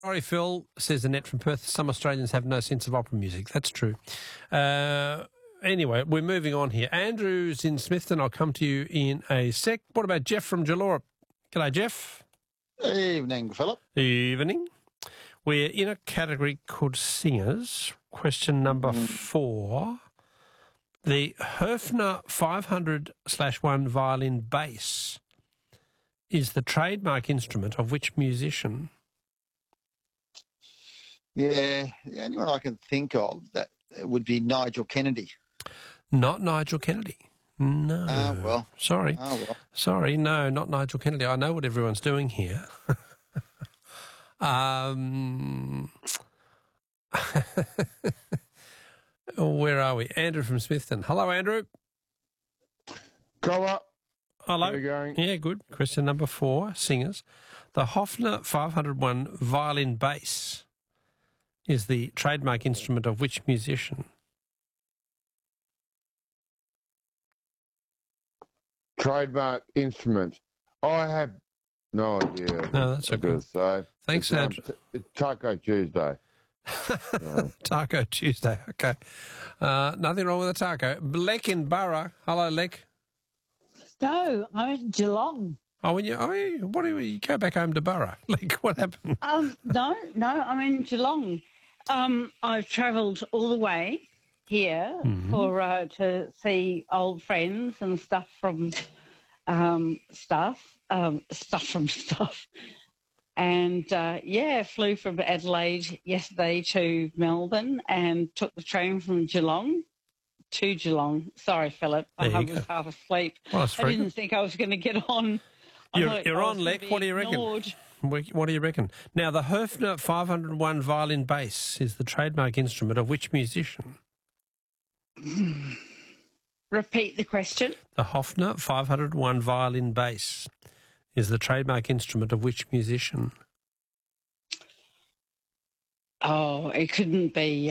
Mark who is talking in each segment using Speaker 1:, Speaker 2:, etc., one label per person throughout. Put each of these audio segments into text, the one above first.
Speaker 1: Sorry, Phil, says Annette from Perth. Some Australians have no sense of opera music. That's true. Anyway, we're moving on here. Andrew's in Smithton. I'll come to you in a sec. What about Jeff from Jalora? G'day, Jeff.
Speaker 2: Evening, Philip.
Speaker 1: Evening. We're in a category called singers. Question number 4. The Höfner 500/1 violin bass is the trademark instrument of which musician?
Speaker 2: Yeah, the only one I can think of that would be Nigel Kennedy.
Speaker 1: Not Nigel Kennedy. No.
Speaker 2: Well.
Speaker 1: Sorry.
Speaker 2: Well.
Speaker 1: Sorry, no, not Nigel Kennedy. I know what everyone's doing here. Where are we? Andrew from Smithton. Hello, Andrew.
Speaker 3: Hello.
Speaker 1: Hello.
Speaker 3: How are you going?
Speaker 1: Yeah, good. Question number 4, singers. The Höfner 501 violin bass is the trademark instrument of which musician?
Speaker 3: Trademark instrument. I have no idea.
Speaker 1: No, that's okay.
Speaker 3: So
Speaker 1: Thanks, Andrew.
Speaker 3: it's Taco Tuesday.
Speaker 1: Taco Tuesday, okay. Nothing wrong with a taco. Lek in Burra. Hello, Lek.
Speaker 4: No, I'm in Geelong.
Speaker 1: Oh, what do you go back home to Burra? Like, what happened?
Speaker 4: No, I'm in Geelong. I've travelled all the way here for to see old friends and stuff from stuff. And, flew from Adelaide yesterday to Melbourne and took the train from Geelong to Geelong. Sorry, Philip, I was half asleep.
Speaker 1: Well,
Speaker 4: I didn't think I was going to get on.
Speaker 1: You're on, Lek. What do you reckon? What do you reckon? Now, the Höfner 501 violin bass is the trademark instrument of which musician?
Speaker 4: Repeat the question.
Speaker 1: The Höfner 501 violin bass is the trademark instrument of which musician?
Speaker 4: Oh, it couldn't be,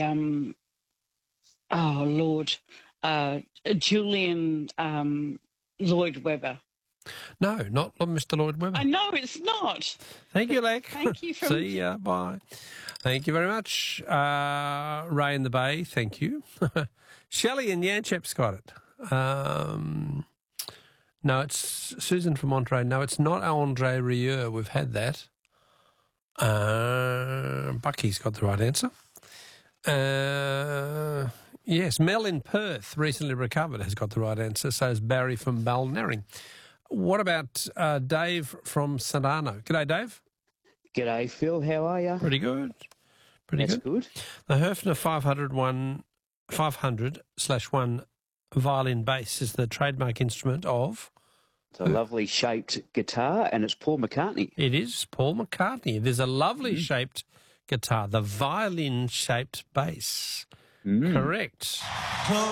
Speaker 4: Julian Lloyd Webber.
Speaker 1: No, not Mr. Lloyd Webber.
Speaker 4: I know it's not.
Speaker 1: Thank you, Lek.
Speaker 4: Thank you.
Speaker 1: See ya. Bye. Thank you very much. Ray in the Bay, thank you. Shelley in Yanchep's got it. No, it's Susan from Monterey. No, it's not Andre Rieu. We've had that. Bucky's got the right answer. Yes, Mel in Perth, recently recovered, has got the right answer. So is Barry from Balnarring. What about Dave from Sarano? G'day, Dave.
Speaker 5: G'day, Phil. How are you?
Speaker 1: Pretty good.
Speaker 5: That's good.
Speaker 1: The Höfner 500/1 violin bass is the trademark instrument of?
Speaker 5: It's a lovely shaped guitar, and it's Paul McCartney.
Speaker 1: It is Paul McCartney. There's a lovely shaped guitar, the violin-shaped bass. Correct.